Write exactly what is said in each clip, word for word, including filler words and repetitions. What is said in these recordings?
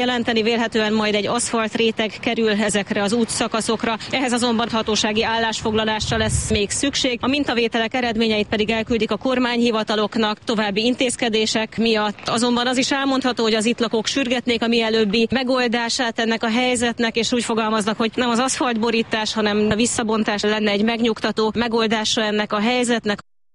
jelenteni, vélhetően majd egy aszfalt réteg kerül ezekre az útszakaszokra. Ehhez azonban hatósági állásfoglalásra lesz még szükség. A mintavételek eredményeit pedig elküldik a kormányhivataloknak további intézkedések miatt. Azonban az is elmondható, hogy az itt lakók sürgetnék a mielőbbi megoldását ennek a helyzetnek, és úgy fogalmaznak, hogy nem az aszfaltborítás, hanem a visszabontás lenne egy megnyugtató megoldása ennek a helyzetnek.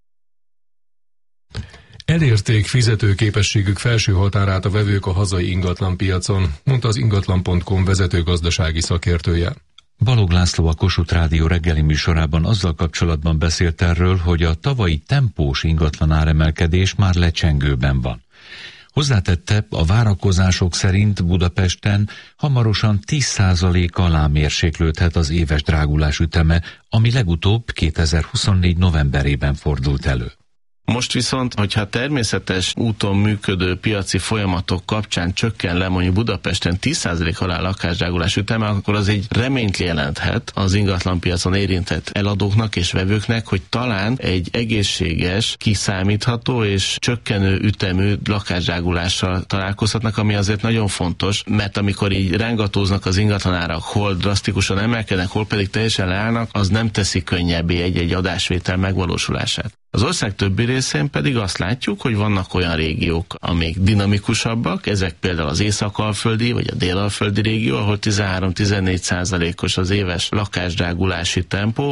Elérték fizetőképességük felső határát a vevők a hazai ingatlanpiacon, mondta az ingatlan pont com vezető gazdasági szakértője. Balogh László a Kossuth Rádió reggeli műsorában azzal kapcsolatban beszélt erről, hogy a tavalyi tempós ingatlan áremelkedés már lecsengőben van. Hozzátette, a várakozások szerint Budapesten hamarosan tíz százalék alá mérséklődhet az éves drágulás üteme, ami legutóbb kétezer-huszonnégy novemberében fordult elő. Most viszont, hogyha természetes úton működő piaci folyamatok kapcsán csökken le mondjuk Budapesten tíz százalék alá lakásdrágulás üteme, akkor az egy reményt jelenthet az ingatlanpiacon érintett eladóknak és vevőknek, hogy talán egy egészséges, kiszámítható és csökkenő ütemű lakásdrágulással találkozhatnak, ami azért nagyon fontos, mert amikor így rángatóznak az ingatlanárak, hol drasztikusan emelkednek, hol pedig teljesen leállnak, az nem teszi könnyebbé egy-egy adásvétel megvalósulását. Az ország többi részén pedig azt látjuk, hogy vannak olyan régiók, amik dinamikusabbak, ezek például az észak-alföldi vagy a dél-alföldi régió, ahol tizenhárom-tizennégy százalékos az éves lakásdrágulási tempó.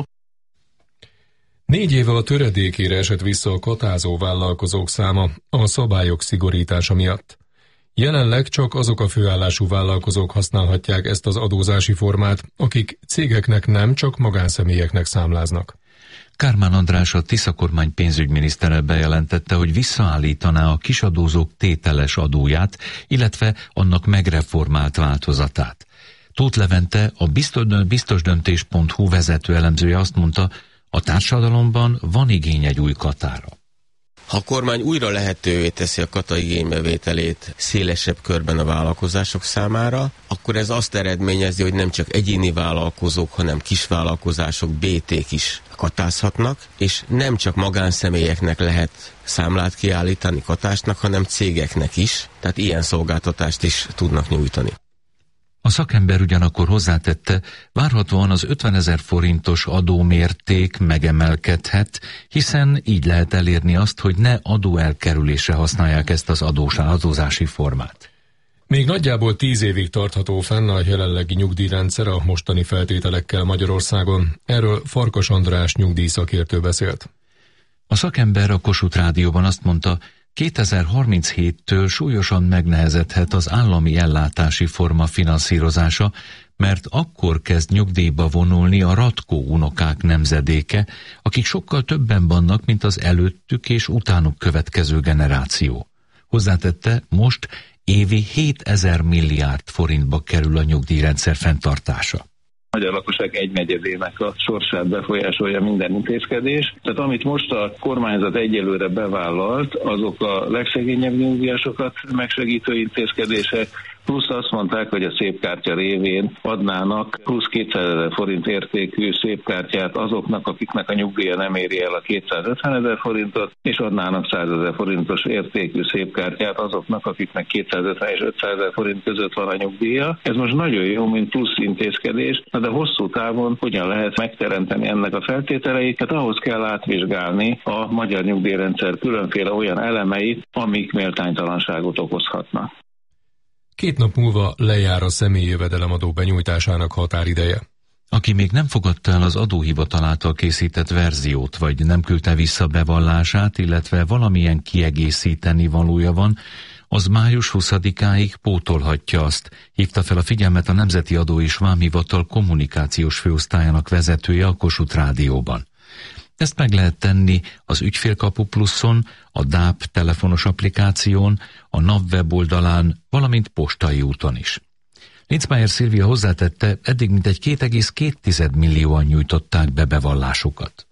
Négy éve a töredékére esett vissza a katázó vállalkozók száma a szabályok szigorítása miatt. Jelenleg csak azok a főállású vállalkozók használhatják ezt az adózási formát, akik cégeknek nem, csak magánszemélyeknek számláznak. Kármán András, a Tisza kormány pénzügyminisztere bejelentette, hogy visszaállítaná a kisadózók tételes adóját, illetve annak megreformált változatát. Tóth Levente, a biztosdöntés pont hu vezető elemzője azt mondta, a társadalomban van igény egy új katára. Ha a kormány újra lehetővé teszi a kata igénybevételét szélesebb körben a vállalkozások számára, akkor ez azt eredményezi, hogy nem csak egyéni vállalkozók, hanem kisvállalkozások, bé té-k is katázhatnak, és nem csak magánszemélyeknek lehet számlát kiállítani katásnak, hanem cégeknek is, tehát ilyen szolgáltatást is tudnak nyújtani. A szakember ugyanakkor hozzátette, várhatóan az ötvenezer forintos adómérték megemelkedhet, hiszen így lehet elérni azt, hogy ne adóelkerülésre használják ezt az adós adózási formát. Még nagyjából tíz évig tartható fenn a jelenlegi nyugdíjrendszer a mostani feltételekkel Magyarországon. Erről Farkas András nyugdíjszakértő beszélt. A szakember a Kossuth Rádióban azt mondta, kétezer-harminchéttől súlyosan megnehezedhet az állami ellátási forma finanszírozása, mert akkor kezd nyugdíjba vonulni a ratkó unokák nemzedéke, akik sokkal többen vannak, mint az előttük és utánuk következő generáció. Hozzátette, most évi hétezer milliárd forintba kerül a nyugdíjrendszer fenntartása. A magyar lakosság egynegyedének a sorsát befolyásolja minden intézkedés. Tehát amit most a kormányzat egyelőre bevállalt, azok a legszegényebb nyugdíjasokat megsegítő intézkedések, plusz azt mondták, hogy a szépkártya révén adnának plusz kétszázezer forint értékű szépkártyát azoknak, akiknek a nyugdíja nem éri el a kétszázötvenezer forintot, és adnának százezer forintos értékű szépkártyát azoknak, akiknek kétszázötven és ötszázezer forint között van a nyugdíja. Ez most nagyon jó, mint plusz intézkedés, de hosszú távon hogyan lehet megteremteni ennek a feltételeit, tehát ahhoz kell átvizsgálni a magyar nyugdíjrendszer különféle olyan elemeit, amik méltánytalanságot okozhatnak. Két nap múlva lejár a személyi jövedelemadó benyújtásának határideje. Aki még nem fogadta el az adóhivatal által készített verziót, vagy nem küldte vissza bevallását, illetve valamilyen kiegészíteni valója van, az május huszadikáig pótolhatja azt, hívta fel a figyelmet a Nemzeti Adó és Vámhivatal kommunikációs főosztályának vezetője a Kossuth Rádióban. Ezt meg lehet tenni az Ügyfélkapu Pluszon, a dé á pé telefonos applikáción, a NAV weboldalán, valamint postai úton is. Linzmeier Szilvia hozzátette, eddig mintegy két egész két millióan nyújtották be bevallásukat.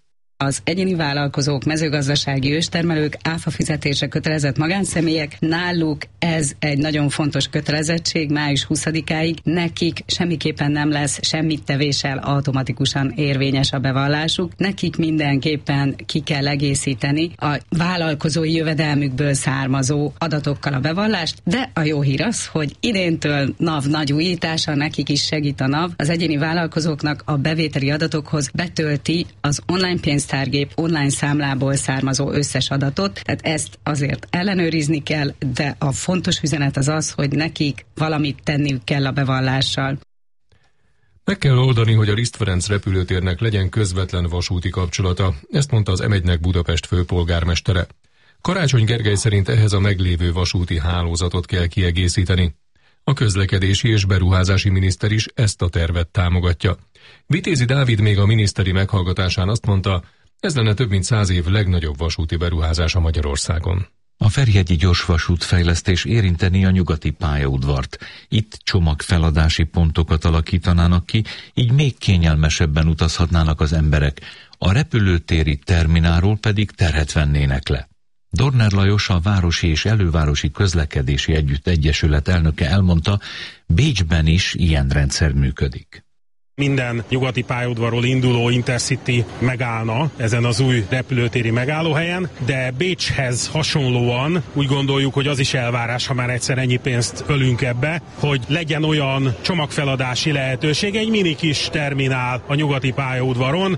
Az egyéni vállalkozók, mezőgazdasági őstermelők, áfa fizetése kötelezett magánszemélyek, náluk ez egy nagyon fontos kötelezettség május huszadikáig, nekik semmiképpen nem lesz semmit tevéssel automatikusan érvényes a bevallásuk, nekik mindenképpen ki kell egészíteni a vállalkozói jövedelmükből származó adatokkal a bevallást, de a jó hír az, hogy idéntől NAV nagy újítása, nekik is segít a NAV, az egyéni vállalkozóknak a bevételi adatokhoz betölti az online pénztárgép online számlából származó összes adatot, tehát ezt azért ellenőrizni kell, de a fontos üzenet az az, hogy nekik valamit tenniük kell a bevallással. Meg kell oldani, hogy a Riszt Ferenc repülőtérnek legyen közvetlen vasúti kapcsolata, ezt mondta az em egynek Budapest főpolgármestere. Karácsony Gergely szerint ehhez a meglévő vasúti hálózatot kell kiegészíteni. A közlekedési és beruházási miniszter is ezt a tervet támogatja. Vitézi Dávid még a miniszteri meghallgatásán azt mondta, ez lenne több mint száz év legnagyobb vasúti beruházása Magyarországon. A Ferihegyi gyorsvasút fejlesztés érinteni a nyugati pályaudvart. Itt csomagfeladási pontokat alakítanának ki, így még kényelmesebben utazhatnának az emberek. A repülőtéri terminálról pedig terhet vennének le. Dorner Lajos, a Városi és Elővárosi Közlekedési Együtt Egyesület elnöke elmondta, Bécsben is ilyen rendszer működik. Minden nyugati pályaudvarról induló Intercity megállna ezen az új repülőtéri megállóhelyen, de Bécshez hasonlóan úgy gondoljuk, hogy az is elvárás, ha már egyszer ennyi pénzt ölünk ebbe, hogy legyen olyan csomagfeladási lehetőség, egy mini kis terminál a nyugati pályaudvaron.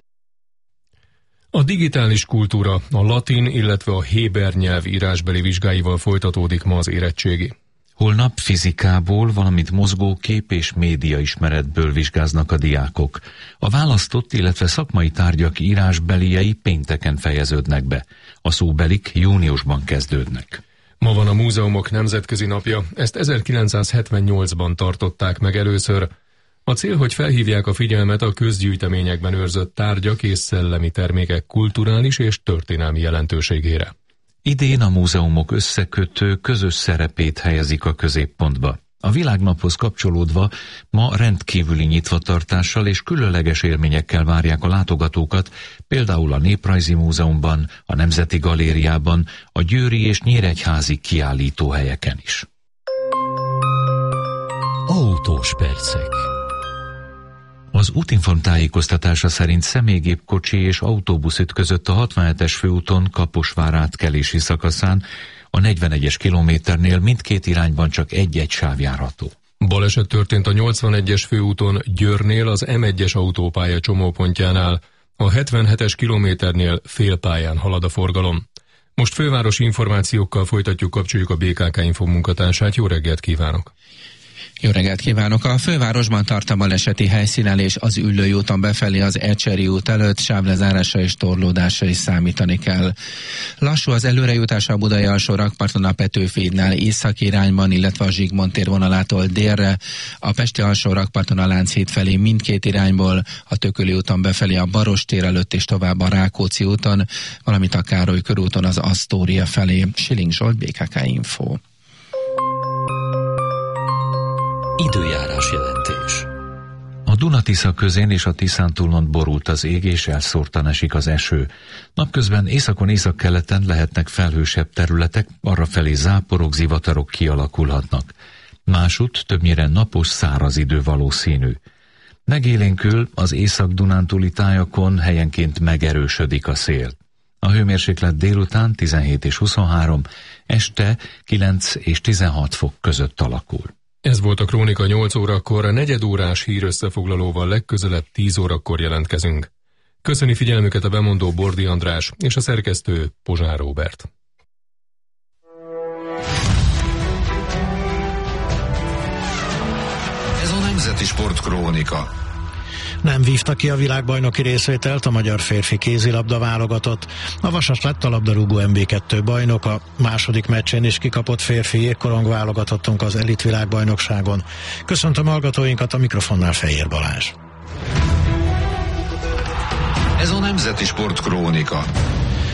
A digitális kultúra, a latin, illetve a héber nyelv írásbeli vizsgáival folytatódik ma az érettségi. Holnap fizikából, valamint mozgókép és média ismeretből vizsgáznak a diákok. A választott, illetve szakmai tárgyak írásbeliei pénteken fejeződnek be. A szóbelik júniusban kezdődnek. Ma van a Múzeumok Nemzetközi Napja, ezt ezerkilencszázhetvennyolcban tartották meg először. A cél, hogy felhívják a figyelmet a közgyűjteményekben őrzött tárgyak és szellemi termékek kulturális és történelmi jelentőségére. Idén a múzeumok összekötő, közös szerepét helyezik a középpontba. A világnaphoz kapcsolódva ma rendkívüli nyitvatartással és különleges élményekkel várják a látogatókat, például a Néprajzi Múzeumban, a Nemzeti Galériában, a győri és nyíregyházi kiállítóhelyeken is. Autós percek. Az Útinform tájékoztatása szerint személygépkocsi és autóbusz ütközött a hatvanhetes főúton Kaposvár átkelési szakaszán, a negyvenegyes kilométernél mindkét irányban csak egy-egy sáv járható. Baleset történt a nyolcvanegyes főúton Győrnél az em egyes autópálya csomópontjánál, a hetvenhetes kilométernél félpályán halad a forgalom. Most fővárosi információkkal folytatjuk, kapcsoljuk a bé ká ká Info munkatársát. Jó reggelt kívánok! Jó reggelt kívánok! A fővárosban tart a baleseti helyszínelés az Üllői úton befelé az Ecseri út előtt, sávlezárása és torlódása is számítani kell. Lassú az előrejutása a Budai alsó rakparton a Petőfi hídnál északi irányban, illetve a Zsigmond tér vonalától délre, a Pesti alsó rakparton a Lánchíd felé mindkét irányból, a Tököli úton befelé a Baros tér előtt és tovább a Rákóczi úton, valamint a Károly körúton az Asztória felé. Siling Zsolt, bé ká ká Info. Időjárás jelentés. A Duna-Tisza közén és a Tiszántúlon borult az ég, és elszórtan esik az eső. Napközben északon északkeleten lehetnek felhősebb területek, arrafelé záporok, zivatarok kialakulhatnak. Másút többnyire napos, száraz idő valószínű. Megélénkül az észak-dunántúli tájakon helyenként megerősödik a szél. A hőmérséklet délután tizenhét és huszonhárom, este kilenc és tizenhat fok között alakul. Ez volt a Krónika nyolc órakor, a negyedórás hírösszefoglalóval legközelebb tíz órakor jelentkezünk. Köszöni figyelmüket a bemondó Bordi András és a szerkesztő Pozsár Róbert. Ez a Nemzeti Sport Krónika. Nem vívta ki a világbajnoki részvételt a magyar férfi kézilabda válogatott. A Vasas lett a labdarúgó em bé kettő bajnoka, második meccsen is kikapott férfi jégkorong válogatottunk az elit világbajnokságon. Köszöntöm hallgatóinkat, a mikrofonnál Fejér Balázs. Ez a Nemzeti Sport Krónika.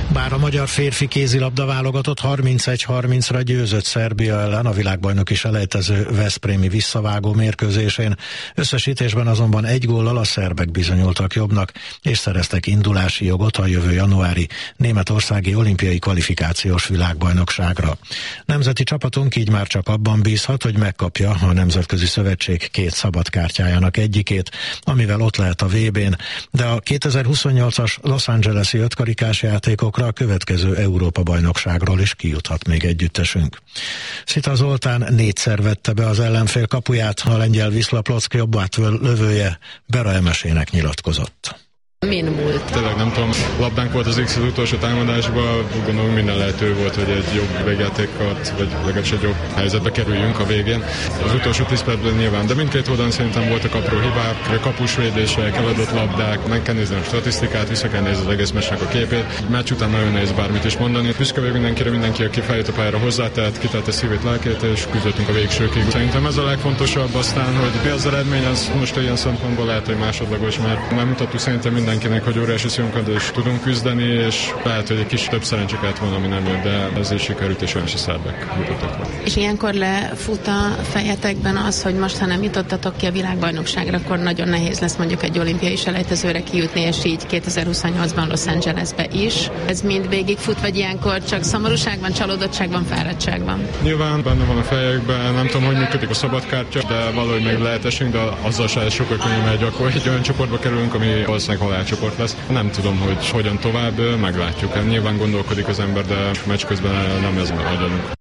Bár a magyar férfi kézilabda válogatott harmincegy harmincra győzött Szerbia ellen a világbajnoki selejtező veszprémi visszavágó mérkőzésén, összesítésben azonban egy góllal a szerbek bizonyultak jobbnak, és szereztek indulási jogot a jövő januári németországi olimpiai kvalifikációs világbajnokságra. Nemzeti csapatunk így már csak abban bízhat, hogy megkapja a Nemzetközi Szövetség két szabadkártyájának egyikét, amivel ott lehet a vé bén, de a kétezer-huszonnyolcas Los Angeles-i ötkarikás játékokra a következő Európa-bajnokságról is kijuthat még együttesünk. Szita Zoltán négyszer vette be az ellenfél kapuját, a lengyel Wisla Plock jobbát lövője Bera Emesének nyilatkozott. Min múlt? Tényleg nem tudom, labdánk volt az X az utolsó támadásban, gondolom minden lehető volt, hogy egy jobb végjátékat, vagy legalábbis egy jobb helyzetbe kerüljünk a végén. Az utolsó tíz percben nyilván, de mindkét oldalon szerintem voltak apró hibák, kapusvédések, eladott labdák, meg kell nézni a statisztikát, vissza kell nézni az egész meccsnek a képét. Meccs után nagyon nehéz bármit is mondani. Büszke vagyok mindenkire, mindenki, aki feljött a pályára hozzátett, kitette szívét, lelkét, és küzdöttünk a végsőkig. Szerintem ez a legfontosabb, aztán, hogy mi az eredmény, az most ilyen szempontból lehet, hogy másodlagos, mert már mutattuk szerintem mindenkinek, hogy óriási színunkat és tudunk küzdeni, és lehet, hogy egy kis több szerencsé kellett volna, ami nem jött, de ezért sikerült, és olyan is a szerbek mutattak. És ilyenkor lefut a fejetekben az, hogy most, ha nem jutottatok ki a világbajnokságra, akkor nagyon nehéz lesz mondjuk egy olimpiai selejtezőre kijutni, és így kétezer-huszonnyolcban Los Angelesbe is. Ez mind végigfut, vagy ilyenkor csak szomorúságban, csalódottságban, fáradtságban? Nyilván benne van a fejekben, nem tudom, hogy működik a szabadkártya, de valahogy még lehet esünk, de azzal se sokkal könnyű, mert akkor egy olyan csoportba kerülünk, ami valószínűleg halálcsoport lesz. Nem tudom, hogy hogyan tovább, meglátjuk. Nyilván gondolkodik az ember, de meccs közben nem ez agyalunk.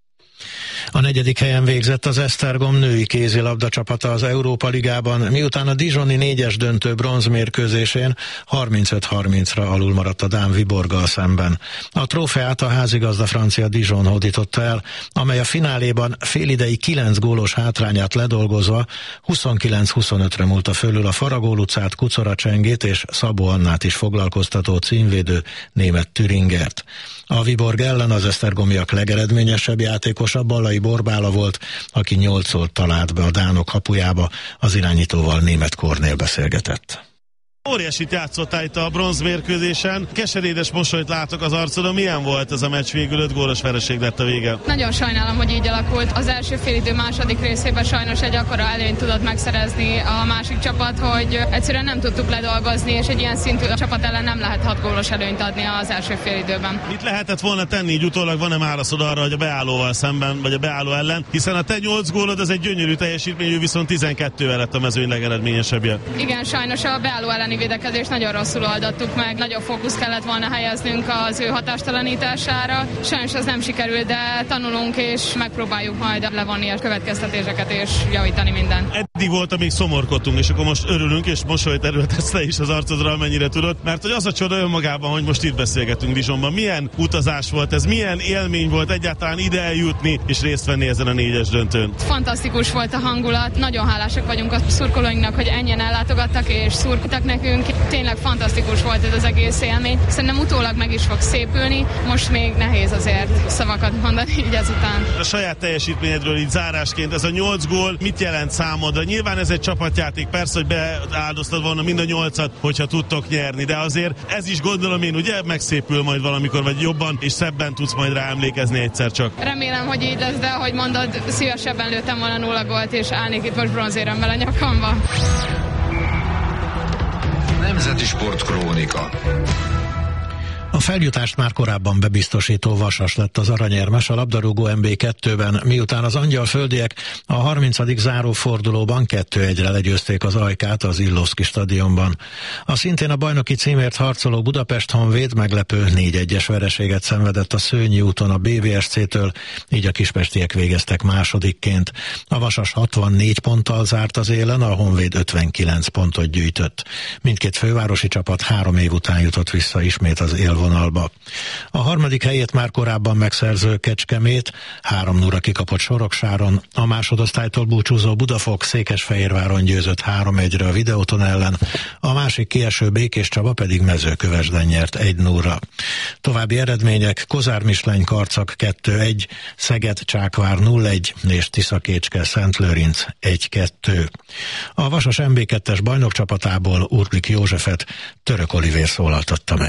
A negyedik helyen végzett az Esztergom női kézilabda csapata az Európa Ligában, miután a dijoni négyes döntő bronzmérkőzésén harmincöt harmincra alul maradt a dán Viborggal szemben. A trófeát a házigazda francia Dijon hódította el, amely a fináléban félidei kilenc gólos hátrányát ledolgozva huszonkilenc huszonötre múlta fölül a Faragó Lucát, Kucora Csengét és Szabó Annát is foglalkoztató címvédő német Thüringert. A Viborg ellen az esztergomiak legeredményesebb játékosa Ballai Borbála volt, aki nyolcszor talált be a dánok kapujába, az irányítóval Németh Kornél beszélgetett. Óriásit játszottál itt a bronzmérkőzésen, keserédes mosolyt látok az arcodon, milyen volt ez a meccs, végül öt gólos vereség lett a vége? Nagyon sajnálom, hogy így alakult. Az első félidő második részében sajnos egy akkora előnyt tudott megszerezni a másik csapat, hogy egyszerűen nem tudtuk ledolgozni, és egy ilyen szintű csapat ellen nem lehet hat gólos előnyt adni az első félidőben. Mit lehetett volna tenni, így utólag van-e válaszod arra, hogy a beállóval szemben, vagy a beálló ellen, hiszen a te nyolc gólod az egy gyönyörű teljesítmény, viszont tizenkettővel lett a mezőny legeredményesebbje. Igen, sajnos a beálló elleni védekezést nagyon rosszul oldottuk meg, nagyobb fókusz kellett volna helyeznünk az ő hatástalanítására. Sajnos ez nem sikerült, de tanulunk és megpróbáljuk majd levonni a következtetéseket és javítani mindent. Eddig volt, amíg szomorkodtunk, és akkor most örülünk, és mosolyt erőltetsz le is az arcodra, amennyire tudod, mert hogy az a csoda önmagában, hogy most itt beszélgetünk Dijonban. Milyen utazás volt ez, milyen élmény volt egyáltalán ide eljutni és részt venni ezen a négyes döntőn? Fantasztikus volt a hangulat, nagyon hálásak vagyunk a szurkolóinknak, hogy ennyien ellátogattak és szurkoltak nekünk. Tényleg fantasztikus volt ez az egész élmény. Szerintem utólag meg is fog szépülni, most még nehéz azért szavakat mondani így ezután. A saját teljesítményedről így zárásként ez a nyolc gól mit jelent számodra? Nyilván ez egy csapatjáték, persze, hogy beáldoztad volna mind a nyolcat, hogyha tudtok nyerni, de azért ez is gondolom én, ugye megszépül majd valamikor, vagy jobban és szebben tudsz majd rá emlékezni egyszer csak. Remélem, hogy így lesz, de ahogy mondod, szívesebben lőttem volna nulla gólt, és állnék itt most bronzéremmel a nyakamba. Nemzeti Sportkrónika. A feljutást már korábban bebiztosító Vasas lett az aranyérmes a labdarúgó em bé kettőben, miután az angyalföldiek a harmincadik zárófordulóban kettő egyre legyőzték az Ajkát az Illovszki stadionban. A szintén a bajnoki címért harcoló Budapest Honvéd meglepő négy egyes vereséget szenvedett a Szőnyi úton a bé vé es cé-től, így a kispestiek végeztek másodikként. A Vasas hatvannégy ponttal zárt az élen, a Honvéd ötvenkilenc pontot gyűjtött. Mindkét fővárosi csapat három év után jutott vissza ismét az élvonalba. A harmadik helyét már korábban megszerző Kecskemét három nulla kikapott Soroksáron, a másodosztálytól búcsúzó Budafok Székesfehérváron győzött három egyre a Videóton ellen, a másik kieső Békéscsaba pedig Mezőkövesden nyert egy nulla. További eredmények: Kozár-Misleny Karcag kettő egy, Szeged Csákvár nulla egy és Tiszakécske Szentlőrinc egy kettő. A Vasas em bé kettes bajnokcsapatából Urlik Józsefet Török Olivér szólaltatta meg.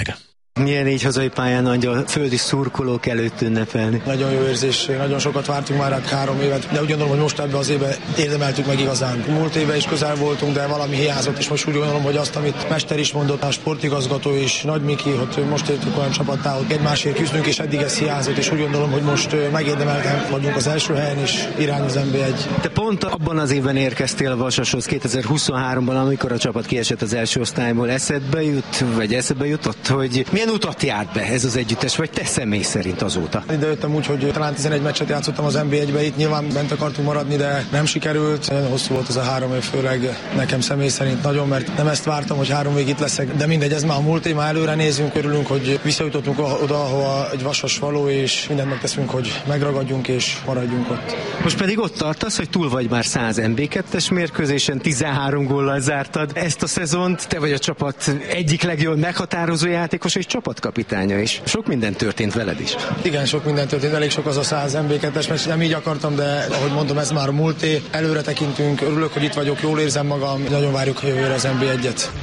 Milyen így hazai pályán angyal földi szurkolók előtt ünnepelni? Nagyon jó érzés, nagyon sokat vártunk már, hát három évet, de úgy gondolom, hogy most ebben az évben érdemeltük meg igazán. Múlt évben is közel voltunk, de valami hiányzott, és most úgy gondolom, hogy azt, amit Mester is mondott, a sportigazgató és Nagy Miki, hogy most értük olyan csapattá, hogy egymásért küzdünk, és eddig ez hiányzott, és úgy gondolom, hogy most megérdemelten vagyunk az első helyen, és irány az en bé egy. Te pont abban az évben érkeztél a Vasashoz kétezer-huszonháromban, amikor a csapat kiesett az első osztályból. Eszedbe jut, vagy eszedbe jutott, hogy milyen utat járt be ez az együttes, vagy te személy szerint azóta? Ide jöttem úgy, hogy talán tizenegy meccset játszottam az en bé egybe, itt nyilván bent akartunk maradni, de nem sikerült. Nagyon hosszú volt ez a három év, főleg nekem személy szerint nagyon, mert nem ezt vártam, hogy három végig itt leszek, de mindegy, ez már a múlt év, már előre nézünk, örülünk, hogy visszajutottunk oda, ahova egy Vasas való, és mindent megteszünk, hogy megragadjunk és maradjunk ott. Most pedig ott tartasz, hogy túl vagy már száz en bé kettes mérkőzésen, tizenhárom góllal zártad ezt a szezont, te vagy a csapat egyik legjobb meghatározó játékos és csapatkapitánya is. Sok minden történt veled is. Igen, sok minden történt, elég sok az a száz en bé kettes meccs, nem így akartam, de ahogy mondom, ez már a múlté, előre tekintünk, örülök, hogy itt vagyok, jól érzem magam, nagyon várjuk jövőre az en bé egyet.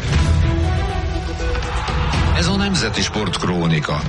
Ez a Nemzeti Sport Krónika.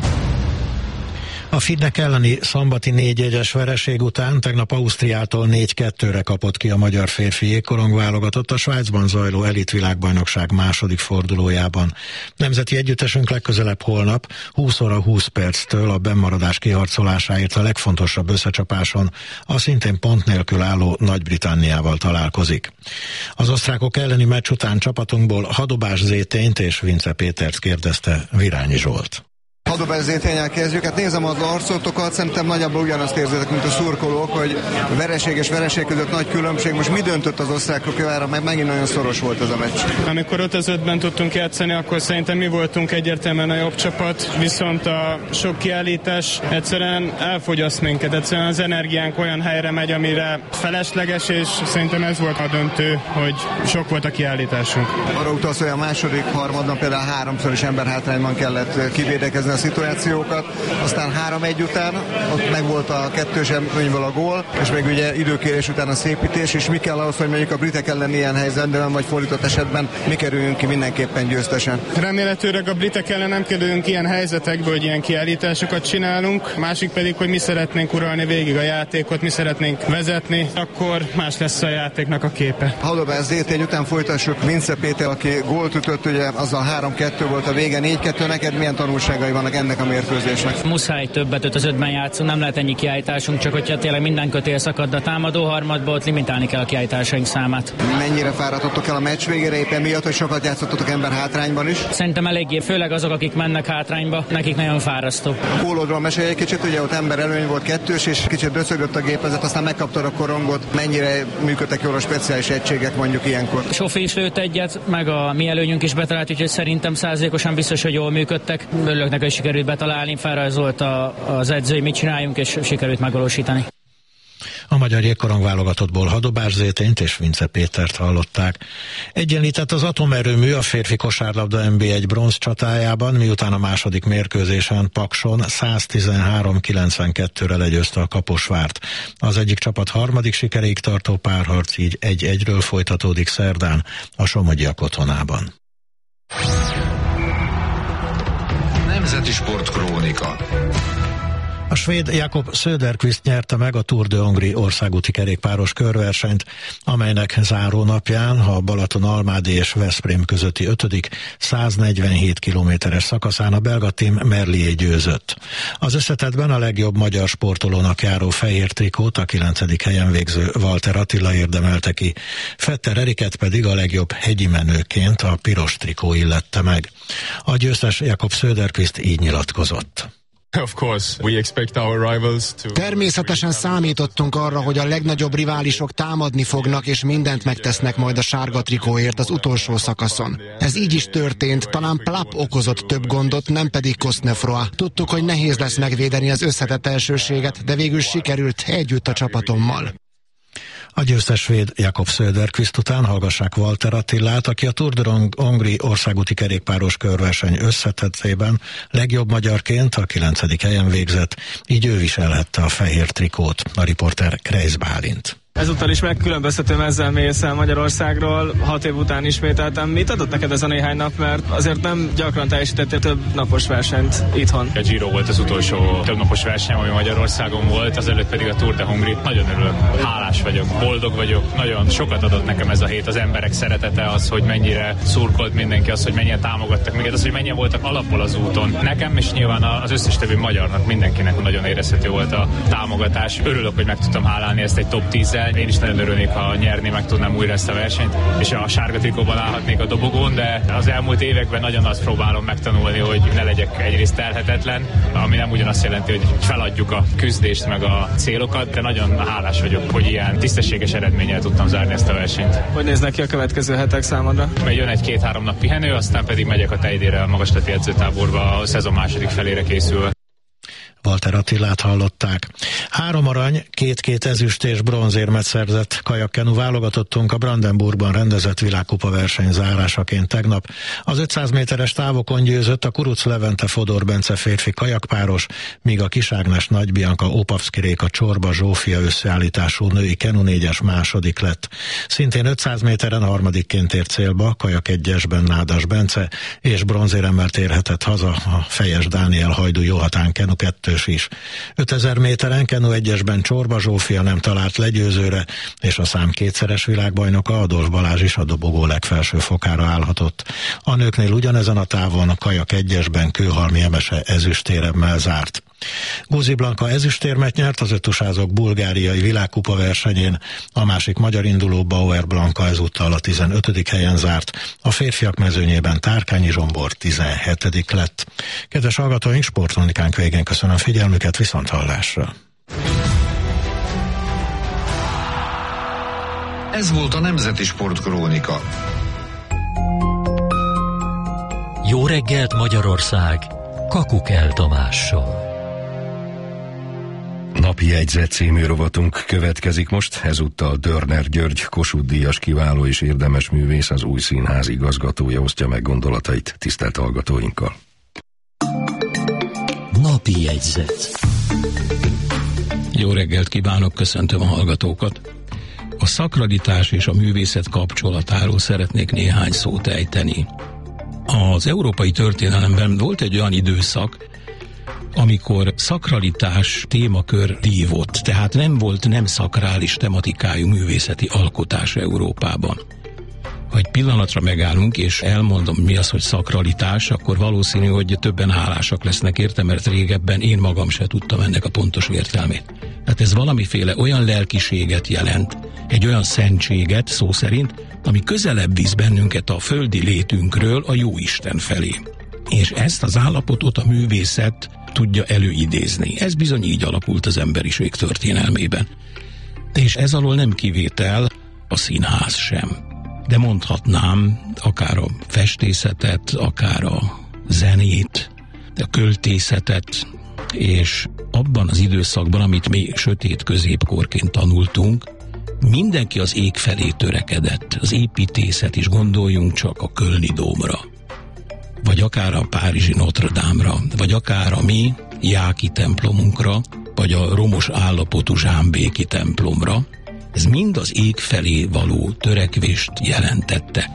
A Fidnek elleni szombati négy egyes vereség után tegnap Ausztriától négy kettőre kapott ki a magyar férfi jégkorong válogatott a Svájcban zajló elitvilágbajnokság második fordulójában. Nemzeti együttesünk legközelebb holnap húsz óra húsz perctől a bennmaradás kiharcolásáért a legfontosabb összecsapáson a szintén pont nélkül álló Nagy-Britanniával találkozik. Az osztrákok elleni meccs után csapatunkból Hadobás Zétényt és Vince Pétert kérdezte Virányi Zsolt. Hadobás Zétényel kezdjük. Hát nézem az arcotokat, szerintem nagyjából ugyanazt érzitek, mint a szurkolók, hogy vereség és vereség között nagy különbség. Most mi döntött az osztrákok javára, meg megint nagyon szoros volt ez a meccs. Amikor öt az ötben tudtunk játszani, akkor szerintem mi voltunk egyértelműen a jobb csapat, viszont a sok kiállítás egyszerűen elfogyaszt minket. Egyszerűen az energiánk olyan helyre megy, amire felesleges, és szerintem ez volt a döntő, hogy sok volt a kiállításunk. Arra utalsz, hogy a második harmadban például háromszor is emberhátrányban kellett kivédekezni a szituációkat, aztán három egy után ott meg volt a kettős előnyvel a gól, és még ugye időkérés után a szépítés, és mi kell ahhoz, hogy mondjuk a britek ellen ilyen helyzetben, vagy fordított esetben mi kerüljünk ki mindenképpen győztesen. Remélhetőleg a britek ellen nem kerülünk ilyen helyzetekből, hogy ilyen kiállításokat csinálunk, másik pedig, hogy mi szeretnénk uralni végig a játékot, mi szeretnénk vezetni, akkor más lesz a játéknak a képe. Hadobás Zétény után folytassuk. Vince Péter, aki gólt ütött, ugye azzal három kettő volt a vége, négy kettő, neked milyen tanulságai vannak ennek a mérkőzésnek? Muszáj többet öt az ötben játszunk, nem lehet ennyi kiállításunk, csak hogyha tényleg minden kötél szakad, a támadó harmadból ott limitálni kell a kiállításaink számát. Mennyire fáradtatok el a meccs végére, éppen miatt, hogy sokat játszottatok ember hátrányban is? Szerintem eléggé, főleg azok, akik mennek hátrányba, nekik nagyon fárasztó. Gólodról mesélj egy kicsit, ugye ott ember előny volt kettős, és kicsit döcögött a gépezet, aztán megkaptad a korongot. Mennyire működtek jól a speciális egységek mondjuk ilyenkor? Sofi is lőtt egyet, meg a mi előnyünk is betalált, úgyhogy szerintem százalékosan biztos, hogy jól működtek. Örülök neki, hogy sikerült betalálni, felrajzolt a, az edzői, mit csináljunk, és sikerült megvalósítani. A magyar jégkorong válogatottból Hadobás Zétényt és Vince Pétert hallották. Egyenlített az atomerőmű a férfi kosárlabda en bé egy bronz csatájában, miután a második mérkőzésen Pakson száz tizenhárom kilencvenkettőre legyőzte a Kaposvárt. Az egyik csapat harmadik sikeréig tartó párharc így egy egyről folytatódik szerdán a somogyiak otthonában. Nemzeti Sport Krónika. A svéd Jakob Söderqvist nyerte meg a Tour de Hongrie országúti kerékpáros körversenyt, amelynek zárónapján a Balaton-Almádi és Veszprém közötti ötödik száznegyvenhét kilométeres szakaszán a belga Tim Merlier győzött. Az összetettben a legjobb magyar sportolónak járó fehér trikót a kilencedik helyen végző Walter Attila érdemelte ki, Fetter Eriket pedig a legjobb hegyi menőként a piros trikó illette meg. A győztes Jakob Söderqvist így nyilatkozott. Természetesen számítottunk arra, hogy a legnagyobb riválisok támadni fognak, és mindent megtesznek majd a sárga trikóért az utolsó szakaszon. Ez így is történt, talán Plap okozott több gondot, nem pedig Cosnefroy. Tudtuk, hogy nehéz lesz megvédeni az összetett elsőséget, de végül sikerült együtt a csapatommal. A győztes svéd Jakob Söderqvist után hallgassák Walter Attilát, aki a Tour de Hongrie országúti kerékpáros körverseny összetettében legjobb magyarként a kilencedik helyen végzett, így ő viselhette a fehér trikót. A riporter Kreis Bálint. Ezúttal is megkülönböztető mezzel mész el Magyarországról, hat év után ismételtem. Mit adott neked ez a néhány nap, mert azért nem gyakran teljesítettél több napos versenyt itthon? A Giro volt az utolsó több napos verseny, ami Magyarországon volt, azelőtt pedig a Tour de Hongrie. Nagyon örülök, hálás vagyok, boldog vagyok, nagyon sokat adott nekem ez a hét, az emberek szeretete, az, hogy mennyire szurkolt mindenki, az, hogy mennyien támogattak minket, az, hogy mennyien voltak alapból az úton. Nekem és nyilván az összes többi magyarnak, mindenkinek nagyon érezhető volt a támogatás. Örülök, hogy meg tudtam hálálni ezt egy top tízzel. Én is nagyon örülnék, ha nyerni meg tudnám újra ezt a versenyt, és a sárga trikóban állhatnék a dobogón, de az elmúlt években nagyon azt próbálom megtanulni, hogy ne legyek egyrészt telhetetlen, ami nem ugyanazt jelenti, hogy feladjuk a küzdést meg a célokat, de nagyon hálás vagyok, hogy ilyen tisztességes eredménnyel tudtam zárni ezt a versenyt. Hogy néznek ki a következő hetek számodra? Mert jön egy-két-három nap pihenő, aztán pedig megyek a Tejdére, a magaslati edzőtáborba a szezon második felére készülve. Walter Attilát hallották. Három arany, két-két ezüst és bronzérmet szerzett kajakkenu válogatottunk a Brandenburgban rendezett világkupa verseny zárásaként tegnap. Az ötszáz méteres távokon győzött a Kuruc Levente Fodor Bence férfi kajakpáros, míg a Kiságnes Nagy Bianca Opavszki Réka Csorba Zsófia összeállítású női kenu négyes második lett. Szintén ötszáz méteren harmadikként ért célba kajak egyesben Nádas Bence, és bronzéremmel térhetett haza a Fejes Dániel Hajdú Jóhatán kenu kettő is. ötezer méteren kenu egyesben Csorba Zsófia nem talált legyőzőre, és a szám kétszeres világbajnoka Adolf Balázs is a dobogó legfelső fokára állhatott. A nőknél ugyanezen a távon a kajak egyesben Kőhalmi Emese ezüstéremmel zárt. Guzi Blanka ezüstérmet nyert az ötusázók bulgáriai világkupa versenyén, a másik magyar induló Bauer Blanka ezúttal a tizenötödik helyen zárt, a férfiak mezőnyében Tárkányi Zsombor tizenhetedik lett. Kedves hallgatóink, sportkronikánk végén köszönöm figyelmüket, viszont hallásra! Ez volt a Nemzeti Sportkrónika. Jó reggelt Magyarország! Kakukell Tamással. Napi jegyzet című rovatunk következik most, ezúttal Dörner György, Kossuth-díjas kiváló és érdemes művész, az Új Színház igazgatója osztja meg gondolatait tisztelt hallgatóinkkal. Napi jegyzet. Jó reggelt kívánok, köszöntöm a hallgatókat. A szakralitás és a művészet kapcsolatáról szeretnék néhány szót ejteni. Az európai történelemben volt egy olyan időszak, amikor szakralitás témakör dívott, tehát nem volt nem szakrális tematikájú művészeti alkotás Európában. Ha egy pillanatra megállunk, és elmondom, mi az, hogy szakralitás, akkor valószínű, hogy többen hálásak lesznek érte, mert régebben én magam se tudtam ennek a pontos értelmét. Tehát ez valamiféle olyan lelkiséget jelent, egy olyan szentséget, szó szerint, ami közelebb visz bennünket a földi létünkről a Jóisten felé. És ezt az állapotot a művészet tudja előidézni. Ez bizony így alakult az emberiség történelmében. És ez alól nem kivétel a színház sem. De mondhatnám akár a festészetet, akár a zenét, a költészetet, és abban az időszakban, amit mi sötét középkorként tanultunk, mindenki az ég felé törekedett. Az építészet is, gondoljunk csak a Kölni dómra, vagy akár a párizsi Notre Dame-ra, vagy akár a mi Jáki templomunkra, vagy a romos állapotú Zsámbéki templomra. Ez mind az ég felé való törekvést jelentette.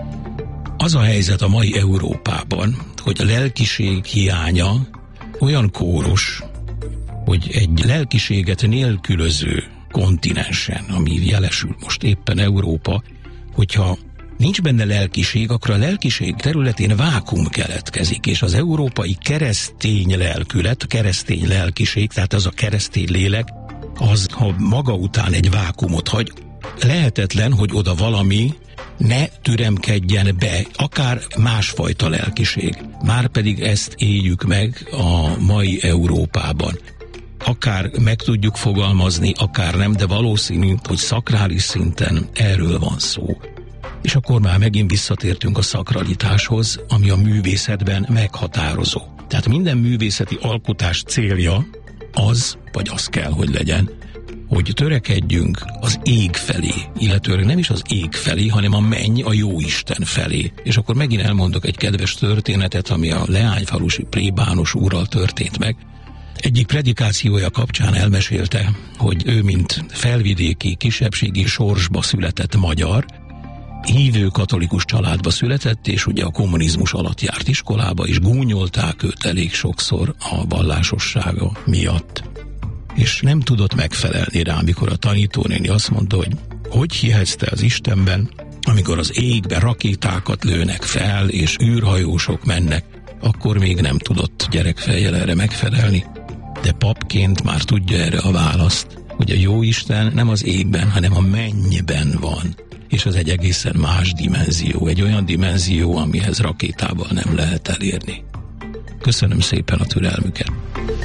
Az a helyzet a mai Európában, hogy a lelkiség hiánya olyan kóros, hogy egy lelkiséget nélkülöző kontinensen, ami jelesül most éppen Európa, hogyha nincs benne lelkiség, akkor a lelkiség területén vákum keletkezik, és az európai keresztény lelkület, keresztény lelkiség, tehát az a keresztény lélek, az, ha maga után egy vákumot hagy, lehetetlen, hogy oda valami ne türemkedjen be, akár másfajta lelkiség. Márpedig ezt éljük meg a mai Európában. Akár meg tudjuk fogalmazni, akár nem, de valószínű, hogy szakrális szinten erről van szó. És akkor már megint visszatértünk a szakralitáshoz, ami a művészetben meghatározó. Tehát minden művészeti alkotás célja az, vagy az kell, hogy legyen, hogy törekedjünk az ég felé, illetőleg nem is az ég felé, hanem a menny, a Jóisten felé. És akkor megint elmondok egy kedves történetet, ami a leányfalusi plébános úrral történt meg. Egyik predikációja kapcsán elmesélte, hogy ő, mint felvidéki, kisebbségi sorsba született magyar, hívő katolikus családba született, és ugye a kommunizmus alatt járt iskolába, és gúnyolták őt elég sokszor a vallásossága miatt. És nem tudott megfelelni rá, amikor a tanítónéni azt mondta, hogy hogy hihetsz te az Istenben, amikor az égbe rakétákat lőnek fel, és űrhajósok mennek, akkor még nem tudott gyerekfejjel erre megfelelni, de papként már tudja erre a választ, hogy a jóisten nem az égben, hanem a mennyben van, és az egy egészen más dimenzió, egy olyan dimenzió, amihez rakétával nem lehet elérni. Köszönöm szépen a türelmüket.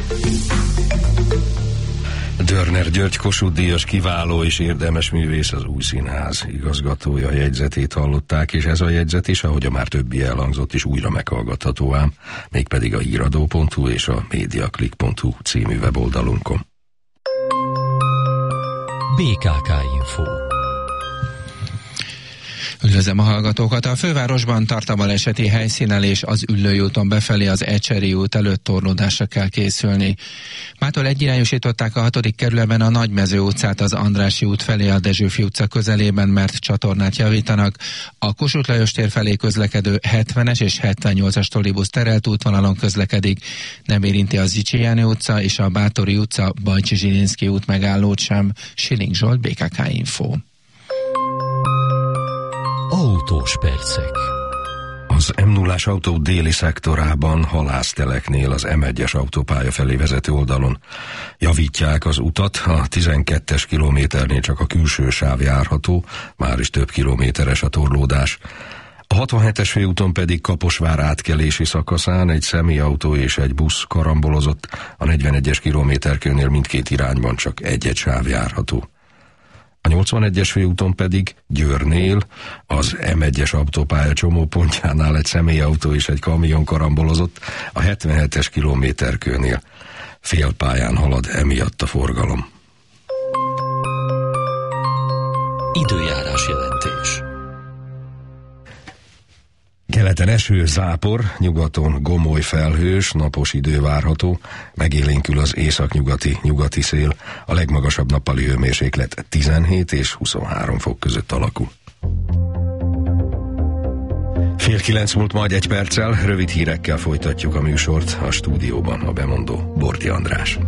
Dörner György Kossuth-díjas kiváló és érdemes művész, az Új Színház igazgatója jegyzetét hallották, és ez a jegyzet is, ahogy a már többi elhangzott, is újra meghallgatható ám, mégpedig a híradó pont hu és a mediaclick pont hu című weboldalunkon. bé ká ká Info. Üdvözlöm a hallgatókat! A fővárosban tart a baleseti helyszínen, és az Üllői úton befelé az Ecseri út előtt torlódásra kell készülni. Mától egyirányosították a hatodik kerületben a Nagymező utcát az Andrássy út felé a Dezsőfi utca közelében, mert csatornát javítanak. A Kossuth Lajos tér felé közlekedő hetvenes és hetvennyolcas trollibusz terelt útvonalon közlekedik. Nem érinti a Zichy János utca és a Bátori utca, Bajcsi Zsilinszky út megállót sem. Siling Zsolt, bé ká ká Info. Autós percek. Az em nullás autó déli szektorában, Halászteleknél az em egyes autópálya felé vezető oldalon javítják az utat, a tizenkettes kilométernél csak a külső sáv járható, már is több kilométeres a torlódás. A hatvanhetes főúton pedig Kaposvár átkelési szakaszán egy személyautó és egy busz karambolozott, a negyvenegyes kilométerkőnél mindkét irányban csak egy-egy sáv járható. A nyolcvanegyes főúton pedig Győrnél az em egyes autópálya csomópontjánál egy személyautó és egy kamion karambolozott, a hetvenhetes kilométerkőnél félpályán halad emiatt a forgalom. Időjárás jelentés. Keleten eső, zápor, nyugaton gomoly felhős, napos idő várható, megélénkül az északnyugati nyugati szél, a legmagasabb nappali hőmérséklet tizenhét és huszonhárom fok között alakul. Fél kilenc múlt majd egy perccel, rövid hírekkel folytatjuk a műsort, a stúdióban a bemondó Bordi András.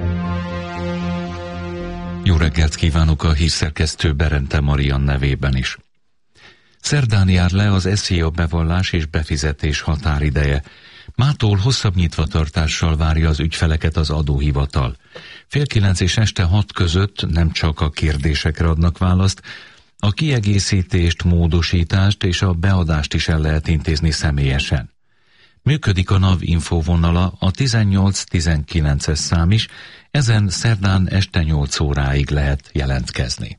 Jó reggelt kívánok a hírszerkesztő Berente Marian nevében is. Szerdán jár le az SZIA bevallás és befizetés határideje. Mától hosszabb nyitvatartással várja az ügyfeleket az adóhivatal. Fél kilenc és este hat között nem csak a kérdésekre adnak választ, a kiegészítést, módosítást és a beadást is el lehet intézni személyesen. Működik a NAV info vonala, a tizennyolc tizenkilences szám is, ezen szerdán este nyolc óráig lehet jelentkezni.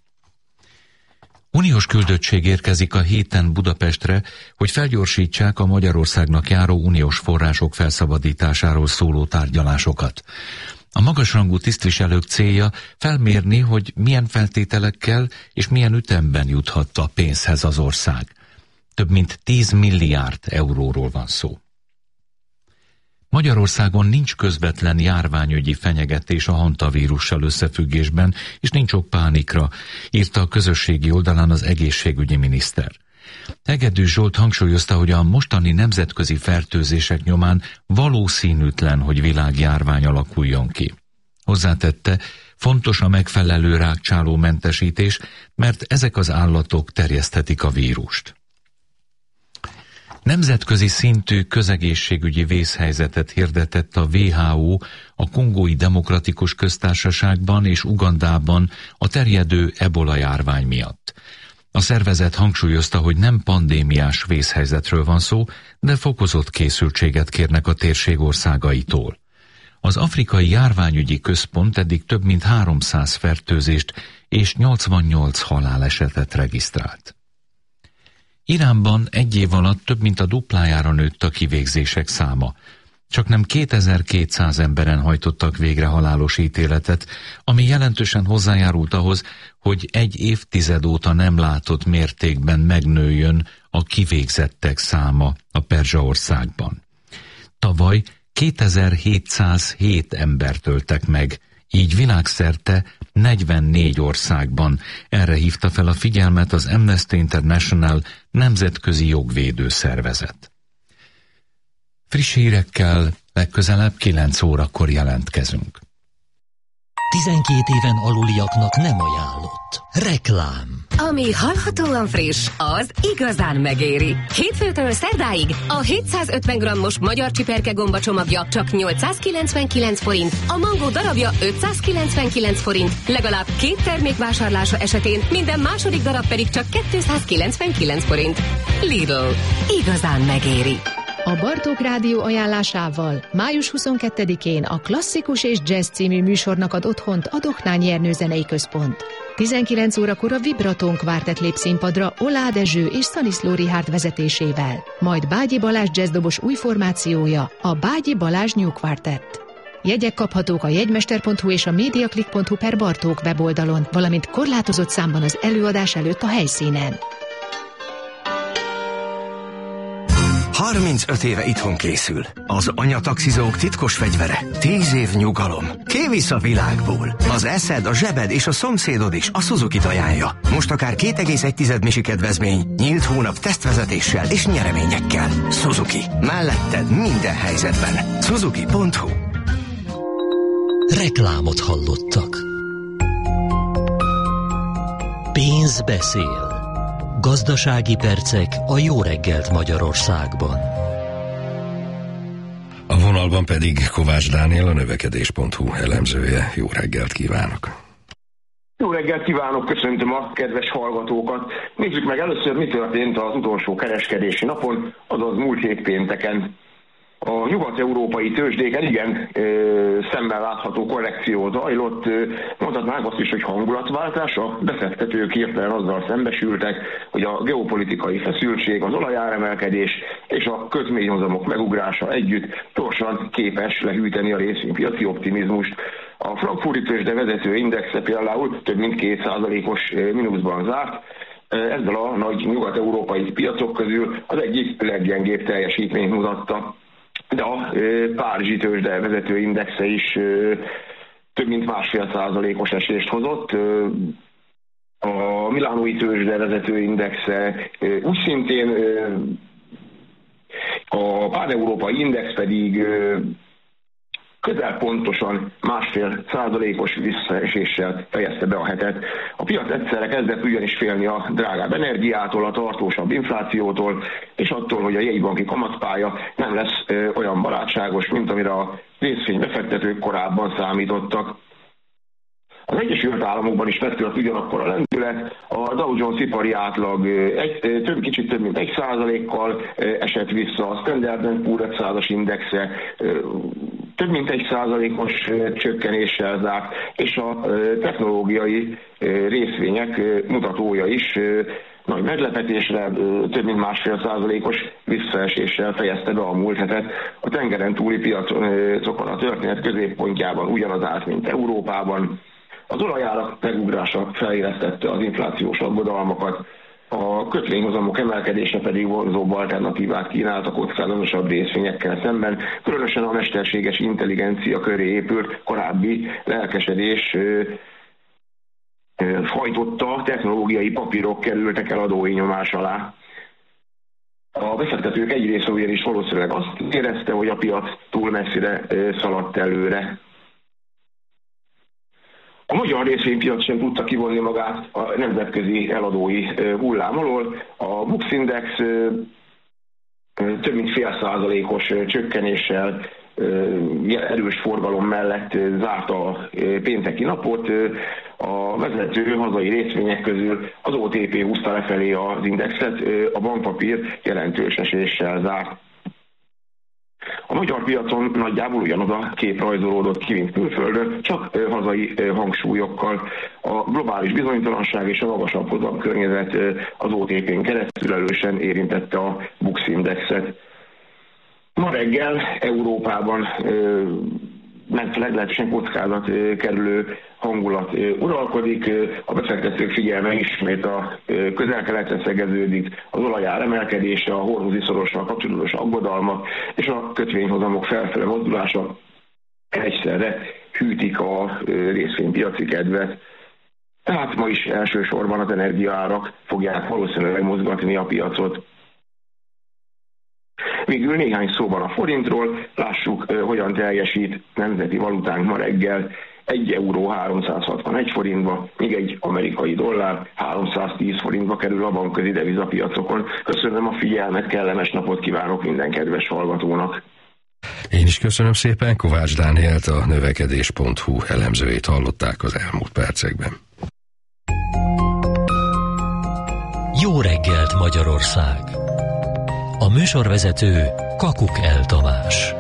Uniós küldöttség érkezik a héten Budapestre, hogy felgyorsítsák a Magyarországnak járó uniós források felszabadításáról szóló tárgyalásokat. A magasrangú tisztviselők célja felmérni, hogy milyen feltételekkel és milyen ütemben juthat a pénzhez az ország. Több mint tíz milliárd euróról van szó. Magyarországon nincs közvetlen járványügyi fenyegetés a hantavírussal összefüggésben, és nincs ok pánikra, írta a közösségi oldalán az egészségügyi miniszter. Hegedűs Zsolt hangsúlyozta, hogy a mostani nemzetközi fertőzések nyomán valószínűtlen, hogy világjárvány alakuljon ki. Hozzátette, fontos a megfelelő rákcsálómentesítés, mert ezek az állatok terjeszthetik a vírust. Nemzetközi szintű közegészségügyi vészhelyzetet hirdetett a dupla vé há ó a Kongói Demokratikus Köztársaságban és Ugandában a terjedő ebola járvány miatt. A szervezet hangsúlyozta, hogy nem pandémiás vészhelyzetről van szó, de fokozott készültséget kérnek a térség országaitól. Az Afrikai Járványügyi Központ eddig több mint háromszáz fertőzést és nyolcvannyolc halálesetet regisztrált. Iránban egy év alatt több mint a duplájára nőtt a kivégzések száma. Csaknem kétezer-kétszáz emberen hajtottak végre halálos ítéletet, ami jelentősen hozzájárult ahhoz, hogy egy évtized óta nem látott mértékben megnőjön a kivégzettek száma a Perzsa országban. Tavaly kétezer-hétszázhét embert öltek meg, így világszerte negyvennégy országban. Erre hívta fel a figyelmet az Amnesty International nemzetközi jogvédő szervezet. Friss hírekkel legközelebb kilenc órakor jelentkezünk. tizenkét éven aluliaknak nem ajánlott. Reklám. Ami hallhatóan friss, az igazán megéri. Hétfőtől szerdáig a hétszázötven grammos magyar csiperke gomba csomagja csak nyolcszázkilencvenkilenc forint, a mangó darabja ötszázkilencvenkilenc forint, legalább két termék vásárlása esetén minden második darab pedig csak kétszázkilencvenkilenc forint. Lidl. Igazán megéri. A Bartók Rádió ajánlásával május huszonkettedikén a Klasszikus és Jazz című műsornak ad otthont a Dohnányi Ernő Zenei Központ. tizenkilenc órakor a Vibraton kvártett lép színpadra Olá Dezső és Szaniszló Richárd vezetésével, majd Bágyi Balázs jazzdobos új formációja, a Bágyi Balázs New Quartet. Jegyek kaphatók a jegymester pont hu és a mediaclick pont hu per Bartók weboldalon, valamint korlátozott számban az előadás előtt a helyszínen. harmincöt éve itthon készül. Az anyataxizók titkos fegyvere. tíz év nyugalom. Kivisz a világból. Az eszed, a zsebed és a szomszédod is a Suzuki-t ajánlja. Most akár két egész egy misi kedvezmény, nyílt hónap tesztvezetéssel és nyereményekkel. Suzuki. Melletted minden helyzetben. Suzuki pont hu. Reklámot hallottak. Pénz beszél. Gazdasági percek a Jó reggelt Magyarországban. A vonalban pedig Kovács Dániel, a növekedés pont hu elemzője. Jó reggelt kívánok! Jó reggelt kívánok, köszöntöm a kedves hallgatókat. Nézzük meg először, mi történt az utolsó kereskedési napon, azaz múlt hét pénteken. A nyugat-európai tőzsdéken igen szemmel látható korrekció zajlott, mondhatnánk azt is, hogy hangulatváltás, a befektetők hirtelen azzal szembesültek, hogy a geopolitikai feszültség, az olajáremelkedés és a kötvényhozamok megugrása együtt gyorsan képes lehűteni a részvénypiaci optimizmust. A frankfurti tőzsde vezető indexe például több mint két százalékos mínuszban zárt, ezzel a nagy nyugat-európai piacok közül az egyik leggyengébb teljesítményt mutatta. De a párizsi tőzsde vezető indexe is több mint másfél százalékos esést hozott. A milánói tőzsde vezető indexe úgy szintén, a pán-európai index pedig közel pontosan másfél százalékos visszaeséssel fejezte be a hetet. A piac egyszerre kezdett ugyanis félni a drágább energiától, a tartósabb inflációtól, és attól, hogy a jegybanki kamatpálya nem lesz ö, olyan barátságos, mint amire a részvénybefektetők korábban számítottak. Az Egyesült Államokban is feszült ugyanakkor a lendület, a Dow Jones ipari átlag egy, több, kicsit több mint egy százalékkal esett vissza, a Standard and Poor's ötszázas indexe több mint egy százalékos csökkenéssel zárt, és a technológiai részvények mutatója is nagy meglepetésre több mint másfél százalékos visszaeséssel fejezte be a múlt hetet. A tengeren túli piacokon a történet középpontjában ugyanaz állt, mint Európában. Az olajárak megugrása fejlesztette az inflációs aggodalmakat, a kötvényhozamok emelkedése pedig vonzóbb alternatívát kínált a kockázatosabb részvényekkel szemben. Különösen a mesterséges intelligencia köré épült korábbi lelkesedés hajtotta, technológiai papírok kerültek el adói nyomás alá. A befektetők egy része ugyanis valószínűleg azt érezte, hogy a piac túl messzire szaladt előre. A magyar részvénypiac sem tudta kivonni magát a nemzetközi eladói hullám alól. A Bux Index több mint fél százalékos csökkenéssel, erős forgalom mellett zárta a pénteki napot. A vezető hazai részvények közül az o té pé húzta lefelé az indexet, a bankpapír jelentős eséssel zárt. A magyar piacon nagyjából ugyanaz a kép rajzolódott ki, mint külföldön, csak hazai hangsúlyokkal. A globális bizonytalanság és a magasabb hozam környezet az o té pén keresztül erősen érintette a Bux Indexet. Ma reggel Európában meglehetősen kockázat kerülő hangulat uralkodik, a befektetők figyelme ismét a közel-keletre szegeződik, az olajár emelkedése, a hormuzi szorossal kapcsolatos aggodalmak és a kötvényhozamok felfele mozdulása egyszerre hűtik a részvénypiaci kedvet. Tehát ma is elsősorban az energiaárak fogják valószínűleg mozgatni a piacot. Végül néhány szóban a forintról, lássuk, hogyan teljesít nemzeti valutánk ma reggel. Egy euró háromszázhatvanegy forintba, míg egy amerikai dollár háromszáztíz forintba kerül a bankközi devizapiacokon. Köszönöm a figyelmet, kellemes napot kívánok minden kedves hallgatónak! Én is köszönöm szépen, Kovács Dánielt, a növekedés pont hu elemzőjét hallották az elmúlt percekben. Jó reggelt Magyarország! A műsorvezető Kakuk El Tamás.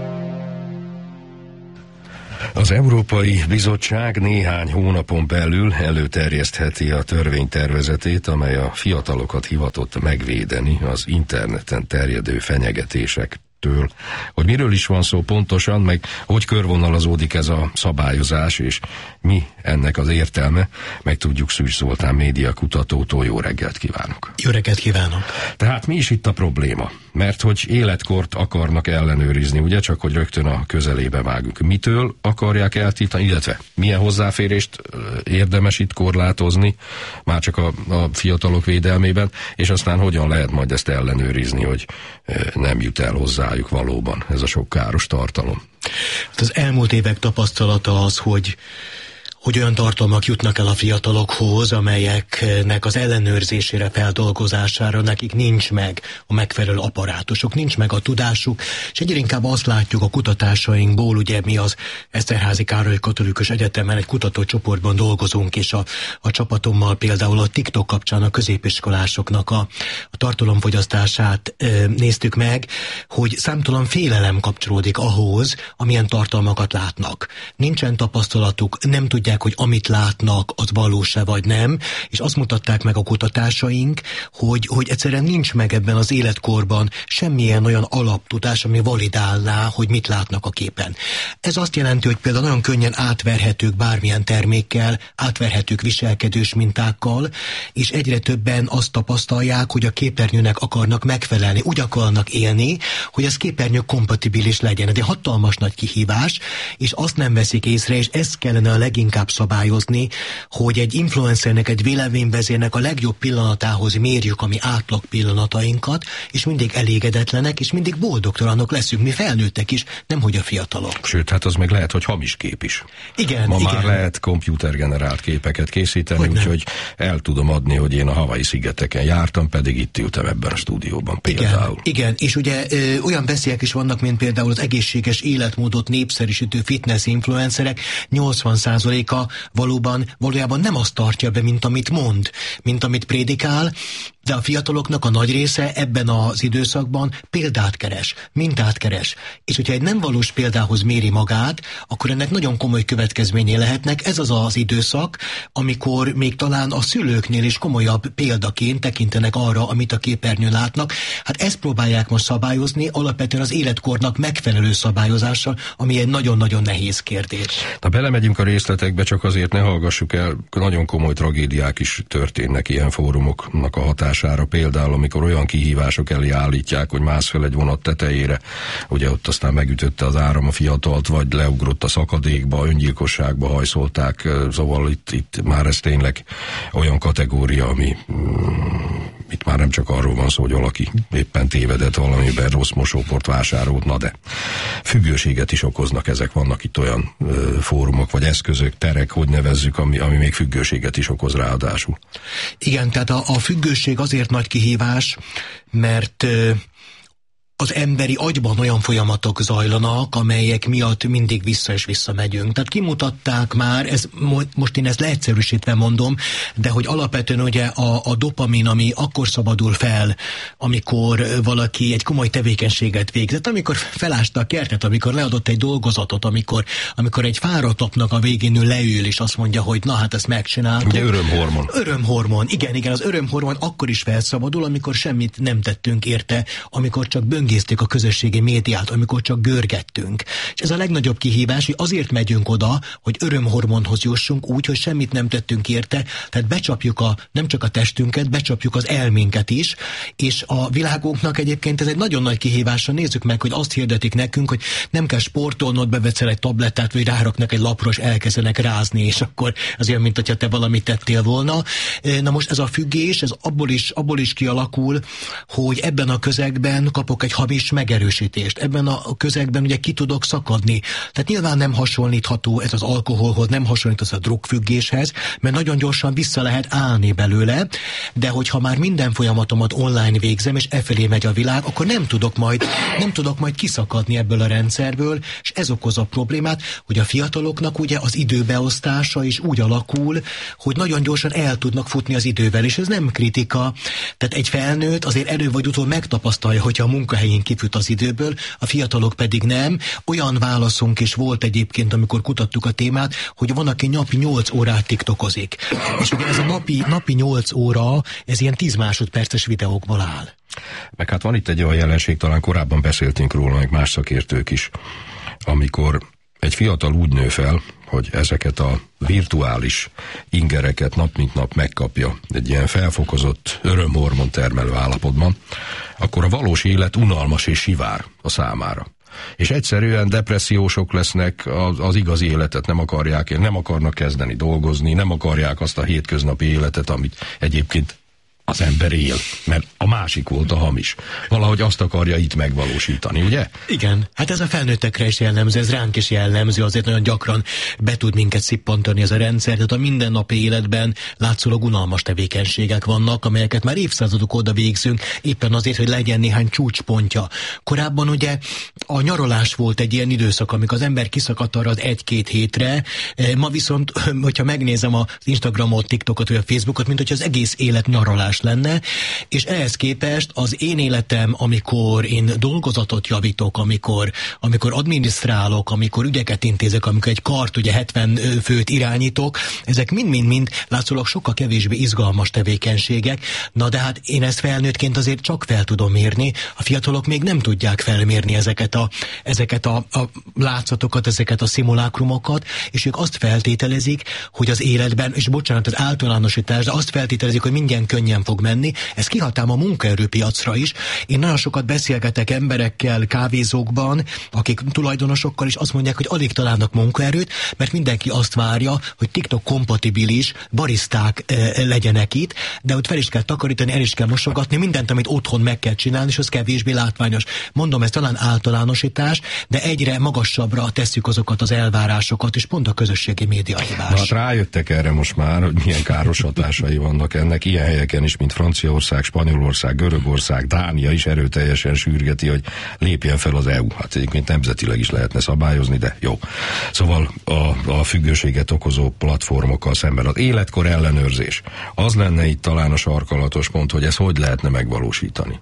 Az Európai Bizottság néhány hónapon belül előterjesztheti a törvénytervezetét, amely a fiatalokat hivatott megvédeni az interneten terjedő fenyegetések. Től. Hogy miről is van szó pontosan, meg hogy körvonalazódik ez a szabályozás, és mi ennek az értelme, meg tudjuk Szűcs Zoltán média kutatótól. Jó reggelt kívánok! Jó reggelt kívánok! Tehát mi is itt a probléma? Mert hogy életkort akarnak ellenőrizni, ugye, csak hogy rögtön a közelébe vágunk. Mitől akarják eltiltani, illetve milyen hozzáférést érdemes itt korlátozni, már csak a, a fiatalok védelmében, és aztán hogyan lehet majd ezt ellenőrizni, hogy nem jut el hozzájuk valóban ez a sok káros tartalom. Az elmúlt évek tapasztalata az, hogy hogy olyan tartalmak jutnak el a fiatalokhoz, amelyeknek az ellenőrzésére, feldolgozására nekik nincs meg a megfelelő apparátusok, nincs meg a tudásuk, és egyre inkább azt látjuk a kutatásainkból, ugye mi az Eszterházy Károly Katolikus Egyetemen egy kutatócsoportban dolgozunk, és a, a csapatommal például a TikTok kapcsán a középiskolásoknak a, a tartalomfogyasztását e, néztük meg, hogy számtalan félelem kapcsolódik ahhoz, amilyen tartalmakat látnak. Nincsen tapasztalatuk, nem tudják, hogy amit látnak, az valós-e vagy nem, és azt mutatták meg a kutatásaink, hogy, hogy egyszerűen nincs meg ebben az életkorban semmilyen olyan alaptudás, ami validálná, hogy mit látnak a képen. Ez azt jelenti, hogy például nagyon könnyen átverhetők bármilyen termékkel, átverhetők viselkedős mintákkal, és egyre többen azt tapasztalják, hogy a képernyőnek akarnak megfelelni, úgy akarnak élni, hogy ez képernyő kompatibilis legyen. Ez egy hatalmas nagy kihívás, és azt nem veszik észre, és ezt kellene a leginkább szabályozni, hogy egy influencernek, egy véleményvezérnek a legjobb pillanatához mérjük a mi átlag pillanatainkat, és mindig elégedetlenek, és mindig boldogtalanok leszünk, mi felnőttek is, nemhogy a fiatalok. Sőt, hát az meg lehet, hogy hamis kép is. Igen, Ma igen. már lehet komputergenerált képeket készíteni, úgyhogy el tudom adni, hogy én a Hawaii szigeteken jártam, pedig itt ültem ebben a stúdióban például. Igen, igen. És ugye ö, olyan veszélyek is vannak, mint például az egészséges életmódot népszerűsítő fitness influencerek, nyolcvan százaléka valóban, valójában nem azt tartja be, mint amit mond, mint amit prédikál, de a fiataloknak a nagy része ebben az időszakban példát keres, mintát keres. És hogyha egy nem valós példához méri magát, akkor ennek nagyon komoly következményei lehetnek. Ez az az időszak, amikor még talán a szülőknél is komolyabb példaként tekintenek arra, amit a képernyőn látnak. Hát ezt próbálják most szabályozni, alapvetően az életkornak megfelelő szabályozással, ami egy nagyon-nagyon nehéz kérdés. Ha belemegyünk a részletekbe, csak azért ne hallgassuk el, nagyon komoly tragédiák is történnek ilyen fórumoknak a hatására. Például, amikor olyan kihívások elé állítják, hogy mász fel egy vonat tetejére, ugye ott aztán megütötte az áram a fiatalt, vagy leugrott a szakadékba, öngyilkosságba hajszolták, szóval itt, itt már ez tényleg olyan kategória, ami mm, itt már nem csak arról van szó, hogy valaki éppen tévedett valamiben, rossz mosóport vásárolt, na de függőséget is okoznak ezek, vannak itt olyan ö, fórumok, vagy eszközök, terek, hogy nevezzük, ami, ami még függőséget is okoz ráadásul. Igen, tehát a, a függőség azért nagy kihívás, mert ö, az emberi agyban olyan folyamatok zajlanak, amelyek miatt mindig vissza és vissza megyünk. Tehát kimutatták már, ez, most én ezt leegyszerűsítve mondom, de hogy alapvetően ugye a, a dopamin, ami akkor szabadul fel, amikor valaki egy komoly tevékenységet végzett, amikor felásta a kertet, amikor leadott egy dolgozatot, amikor, amikor egy fáradt napnak a végén ő leül, és azt mondja, hogy na hát ezt megcsináltuk. Ugye örömhormon. Örömhormon, igen, igen, az örömhormon akkor is felszabadul, amikor semmit nem tettünk érte, amikor csak böngészünk böngészték a közösségi médiát, amikor csak görgettünk. És ez a legnagyobb kihívás, hogy azért megyünk oda, hogy örömhormonhoz jussunk úgy, hogy semmit nem tettünk érte, tehát becsapjuk a, nem csak a testünket, becsapjuk az elménket is, és a világunknak egyébként ez egy nagyon nagy kihívása. Nézzük meg, hogy azt hirdetik nekünk, hogy nem kell sportolnod, bevetszel egy tablettát, vagy ráraknak egy lapra, és elkezdenek rázni, és akkor az olyan, mint hogyha te valamit tettél volna. Na most ez a függés, ez abból is, abból is kialakul, hogy ebben a közegben kapok egy hamis megerősítést. Ebben a közegben ugye ki tudok szakadni. Tehát nyilván nem hasonlítható ez az alkoholhoz, nem hasonlít az a drogfüggéshez, mert nagyon gyorsan vissza lehet állni belőle, de hogyha már minden folyamatomat online végzem, és e felé megy a világ, akkor nem tudok majd, nem tudok majd kiszakadni ebből a rendszerből, és ez okoz a problémát, hogy a fiataloknak ugye az időbeosztása is úgy alakul, hogy nagyon gyorsan el tudnak futni az idővel, és ez nem kritika. Tehát egy felnőtt azért elő vagy utól megtapasztalja, hogyha a munkahelyén kifut az időből, a fiatalok pedig nem. Olyan válaszunk is volt egyébként, amikor kutattuk a témát, hogy van, aki napi nyolc órát tiktokozik. És ugye ez a napi, napi nyolc óra, ez ilyen tíz másodperces videókból áll. Meg hát van itt egy olyan jelenség, talán korábban beszéltünk róla, meg más szakértők is, amikor egy fiatal úgy nő fel, hogy ezeket a virtuális ingereket nap mint nap megkapja egy ilyen felfokozott örömhormon termelő állapotban, akkor a valós élet unalmas és sivár a számára. És egyszerűen depressziósok lesznek, az, az igazi életet nem akarják, nem akarnak kezdeni dolgozni, nem akarják azt a hétköznapi életet, amit egyébként az ember él, mert a másik volt a hamis. Valahogy azt akarja itt megvalósítani, ugye? Igen, hát ez a felnőttekre is jellemző, ez ránk is jellemző, azért nagyon gyakran be tud minket szippantani ez a rendszer, tehát a mindennapi életben látszólag unalmas tevékenységek vannak, amelyeket már évszázadok oda végzünk, éppen azért, hogy legyen néhány csúcspontja. Korábban ugye a nyaralás volt egy ilyen időszak, amikor az ember kiszakadt arra az egy-két hétre, ma viszont, hogyha megnézem az Instagramot, TikTokot vagy a Facebookot, mint hogy az egész élet nyaralás lenne, és ehhez képest az én életem, amikor én dolgozatot javítok, amikor, amikor adminisztrálok, amikor ügyeket intézek, amikor egy kart, ugye hetven főt irányítok, ezek mind-mind-mind látszólag sokkal kevésbé izgalmas tevékenységek, na de hát én ezt felnőttként azért csak fel tudom mérni, a fiatalok még nem tudják felmérni ezeket a, ezeket a, a látszatokat, ezeket a szimulákrumokat, és ők azt feltételezik, hogy az életben, és bocsánat, az általánosítás, de azt feltételezik, hogy minden könnyen fog menni, ez kihatám a munkaerőpiacra is. Én nagyon sokat beszélgetek emberekkel kávézókban, akik tulajdonosokkal is azt mondják, hogy alig találnak munkaerőt, mert mindenki azt várja, hogy TikTok kompatibilis bariszták e, legyenek itt, de ott fel is kell takarítani, el is kell mosogatni, mindent, amit otthon meg kell csinálni, és az kevésbé látványos. Mondom, ez talán általánosítás, de egyre magasabbra tesszük azokat az elvárásokat, és pont a közösségi média hibás. Na hát rájöttek erre most már, hogy milyen káros hatásai vannak ennek, ilyen helyeken is, mint Franciaország, Spanyolország, Görögország, Dánia is erőteljesen sürgeti, hogy lépjen fel az é u. Hát egyébként nemzetileg is lehetne szabályozni, de jó. Szóval a, a függőséget okozó platformokkal szemben az életkor ellenőrzés. Az lenne itt talán a sarkalatos pont, hogy ezt hogy lehetne megvalósítani.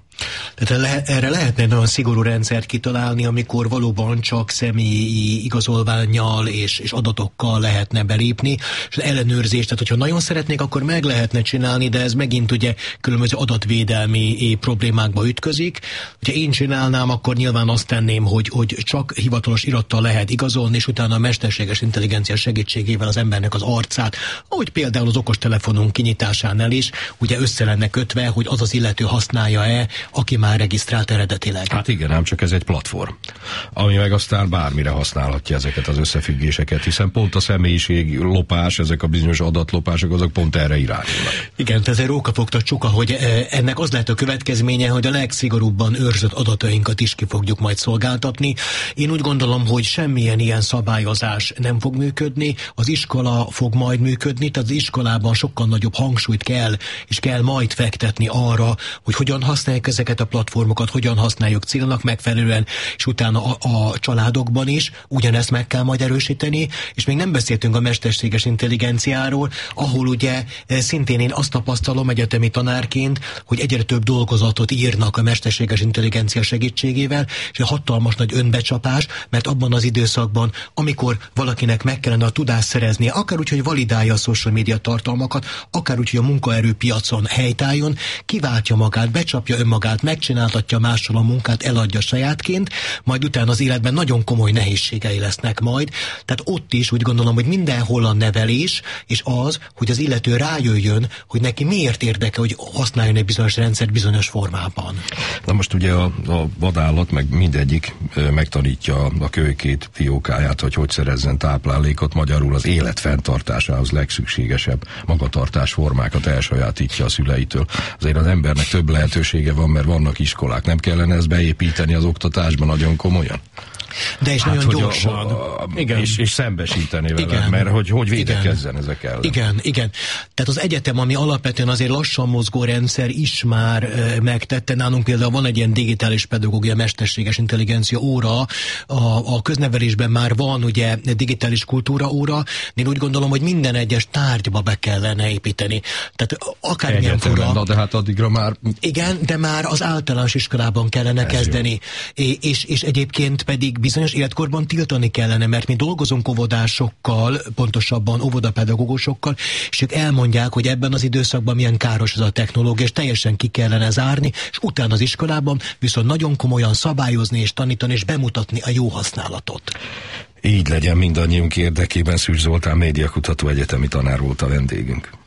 Tehát erre lehetne egy nagyon szigorú rendszert kitalálni, amikor valóban csak személyi igazolvánnyal és, és adatokkal lehetne belépni, és az ellenőrzést, tehát hogyha nagyon szeretnék, akkor meg lehetne csinálni, de ez megint ugye különböző adatvédelmi problémákba ütközik. Ha én csinálnám, akkor nyilván azt tenném, hogy, hogy csak hivatalos irattal lehet igazolni, és utána a mesterséges intelligencia segítségével az embernek az arcát, ahogy például az okostelefonunk kinyitásánál is, ugye össze lenne kötve, hogy az az illető használja-e, aki már regisztrált eredetileg. Hát igen, ám csak ez egy platform, ami meg aztán bármire használhatja ezeket az összefüggéseket, hiszen pont a személyiség lopás, ezek a bizonyos adatlopások, azok pont erre irányulnak. Igen, ez egy rókafogta csuka, hogy ennek az lehet a következménye, hogy a legszigorúbban őrzött adatainkat is ki fogjuk majd szolgáltatni. Én úgy gondolom, hogy semmilyen ilyen szabályozás nem fog működni, az iskola fog majd működni, tehát az iskolában sokkal nagyobb hangsúlyt kell, és kell majd fektetni arra, hogy hogyan használják ezeket a platformokat, hogyan használjuk célnak megfelelően, és utána a, a családokban is ugyanezt meg kell majd erősíteni, és még nem beszéltünk a mesterséges intelligenciáról, ahol ugye szintén én azt tapasztalom egyetemi tanárként, hogy egyre több dolgozatot írnak a mesterséges intelligencia segítségével, és egy hatalmas nagy önbecsapás, mert abban az időszakban, amikor valakinek meg kellene a tudást szereznie, akár úgy, hogy validálja a social media tartalmakat, akár úgy, hogy a munkaerőpiacon helytálljon, kiváltja magát, becsapja önmagát munkát, megcsináltatja mással a munkát, eladja sajátként, majd utána az életben nagyon komoly nehézségei lesznek majd. Tehát ott is úgy gondolom, hogy mindenhol a nevelés, és az, hogy az illető rájöjjön, hogy neki miért érdeke, hogy használjon egy bizonyos rendszert bizonyos formában. Na most ugye a, a vadállat, meg mindegyik megtanítja a kölykét, fiókáját, hogy hogy szerezzen táplálékot, magyarul az élet fenntartásához legszükségesebb magatartás formákat elsajátítja a szüleitől. Azért az embernek több lehetősége van, mert vannak iskolák. Nem kellene ezt beépíteni az oktatásban nagyon komolyan? De is hát, nagyon gyorsan. A, a, igen. És, és szembesíteni vele, igen. Mert hogy, hogy védekezzen igen. ezek ellen. Igen, igen. Tehát az egyetem, ami alapvetően azért lassan mozgó rendszer is már e, megtette. Nálunk például van egy ilyen digitális pedagógia, mesterséges intelligencia óra. A, a köznevelésben már van ugye digitális kultúra óra. Én úgy gondolom, hogy minden egyes tárgyba be kellene építeni. Tehát akármilyen fura. Na, de hát addigra már... Igen, de már az általános iskolában kellene Ez kezdeni. És, és egyébként pedig bizonyos életkorban tiltani kellene, mert mi dolgozunk óvodásokkal, pontosabban óvodapedagógusokkal, és ők elmondják, hogy ebben az időszakban milyen káros ez a technológia, és teljesen ki kellene zárni, és utána az iskolában viszont nagyon komolyan szabályozni és tanítani, és bemutatni a jó használatot. Így legyen, mindannyiunk érdekében. Szűcs Zoltán médiakutató egyetemi tanár volt a vendégünk.